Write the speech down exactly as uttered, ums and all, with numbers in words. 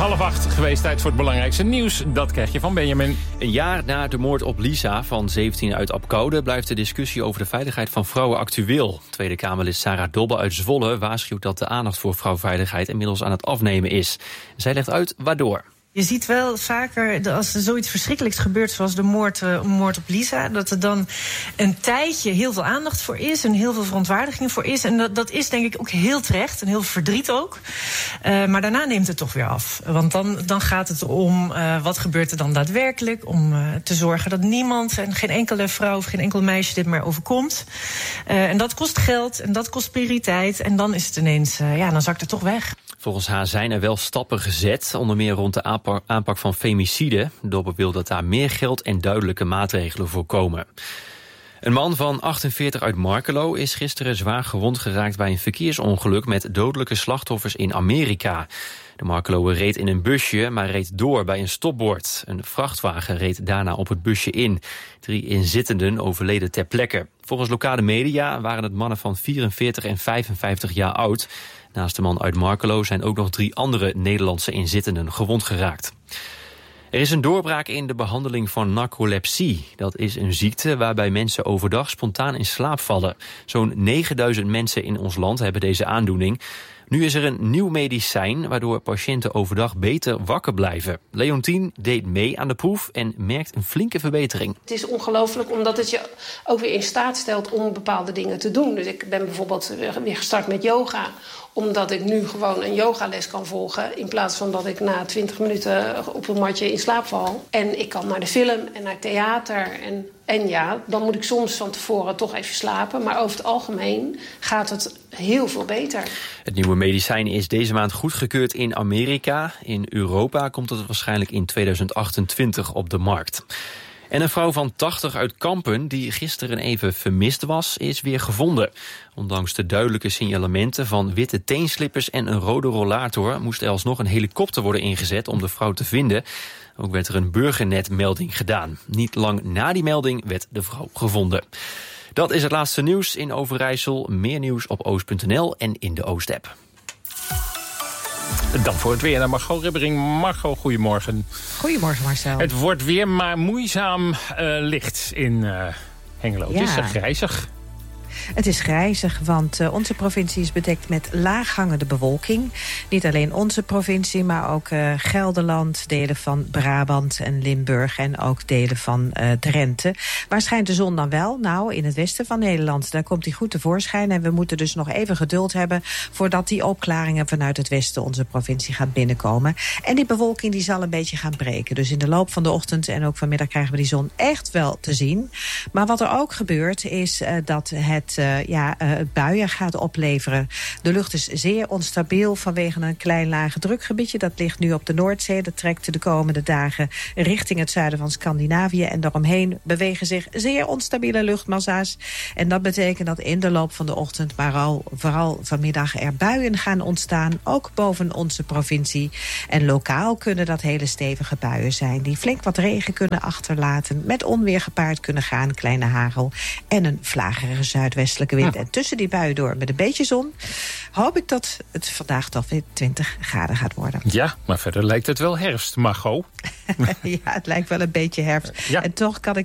half acht geweest. Tijd voor het belangrijkste nieuws. Dat krijg je van Benjamin. Een jaar na de moord op Lisa van zeventien uit Apkoude blijft de discussie over de veiligheid van vrouwen actueel. Tweede Kamerlid Sarah Dobbe uit Zwolle waarschuwt dat de aandacht voor vrouwveiligheid inmiddels aan het afnemen is. Zij legt uit waardoor. Je ziet wel vaker, als er zoiets verschrikkelijks gebeurt, zoals de moord, uh, moord op Lisa, dat er dan een tijdje heel veel aandacht voor is en heel veel verontwaardiging voor is. En dat, dat is denk ik ook heel terecht en heel veel verdriet ook. Uh, maar daarna neemt het toch weer af. Want dan, dan gaat het om uh, wat gebeurt er dan daadwerkelijk, om uh, te zorgen dat niemand en geen enkele vrouw of geen enkel meisje dit meer overkomt. Uh, en dat kost geld en dat kost prioriteit. En dan is het ineens, uh, ja, dan zakt het toch weg. Volgens haar zijn er wel stappen gezet, onder meer rond de aanpak van femicide. Dobbe wil dat daar meer geld en duidelijke maatregelen voor komen. Een man van achtenveertig uit Markelo is gisteren zwaar gewond geraakt bij een verkeersongeluk met dodelijke slachtoffers in Amerika. De Markeloer reed in een busje, maar reed door bij een stopbord. Een vrachtwagen reed daarna op het busje in. Drie inzittenden overleden ter plekke. Volgens lokale media waren het mannen van vierenveertig en vijfenvijftig jaar oud. Naast de man uit Markelo zijn ook nog drie andere Nederlandse inzittenden gewond geraakt. Er is een doorbraak in de behandeling van narcolepsie. Dat is een ziekte waarbij mensen overdag spontaan in slaap vallen. Zo'n negenduizend mensen in ons land hebben deze aandoening. Nu is er een nieuw medicijn waardoor patiënten overdag beter wakker blijven. Leontien deed mee aan de proef en merkt een flinke verbetering. Het is ongelooflijk omdat het je ook weer in staat stelt om bepaalde dingen te doen. Dus ik ben bijvoorbeeld weer gestart met yoga, omdat ik nu gewoon een yogales kan volgen in plaats van dat ik na twintig minuten op een matje in slaap val. En ik kan naar de film en naar theater. En, en ja, dan moet ik soms van tevoren toch even slapen. Maar over het algemeen gaat het heel veel beter. Het nieuwe medicijn is deze maand goedgekeurd in Amerika. In Europa komt het waarschijnlijk in tweeduizend achtentwintig op de markt. En een vrouw van tachtig uit Kampen, die gisteren even vermist was, is weer gevonden. Ondanks de duidelijke signalementen van witte teenslippers en een rode rollator moest er alsnog een helikopter worden ingezet om de vrouw te vinden. Ook werd er een burgernetmelding gedaan. Niet lang na die melding werd de vrouw gevonden. Dat is het laatste nieuws in Overijssel. Meer nieuws op oost punt n l en in de Oost-app. Dan voor het weer naar Margot Ribbering. Margot, goedemorgen. Goedemorgen, Marcel. Het wordt weer maar moeizaam uh, licht in uh, Hengelo. Ja. Het is uh, grijzig. Het is grijzig, want uh, onze provincie is bedekt met laaghangende bewolking. Niet alleen onze provincie, maar ook uh, Gelderland, delen van Brabant en Limburg en ook delen van uh, Drenthe. Waar schijnt de zon dan wel? Nou, in het westen van Nederland. Daar komt die goed tevoorschijn en we moeten dus nog even geduld hebben voordat die opklaringen vanuit het westen onze provincie gaat binnenkomen. En die bewolking die zal een beetje gaan breken. Dus in de loop van de ochtend en ook vanmiddag krijgen we die zon echt wel te zien. Maar wat er ook gebeurt is uh, dat het Uh, ja, uh, buien gaat opleveren. De lucht is zeer onstabiel vanwege een klein lage drukgebiedje. Dat ligt nu op de Noordzee. Dat trekt de komende dagen richting het zuiden van Scandinavië. En daaromheen bewegen zich zeer onstabiele luchtmassa's. En dat betekent dat in de loop van de ochtend, maar al, vooral vanmiddag, er buien gaan ontstaan. Ook boven onze provincie. En lokaal kunnen dat hele stevige buien zijn. Die flink wat regen kunnen achterlaten. Met onweer gepaard kunnen gaan. Kleine hagel. En een vlagerige zuidwestelijke wind. Ja. En tussen die buien door met een beetje zon hoop ik dat het vandaag toch weer twintig graden gaat worden. Ja, maar verder lijkt het wel herfst, Margot. Ja, het lijkt wel een beetje herfst. Ja. En toch kan ik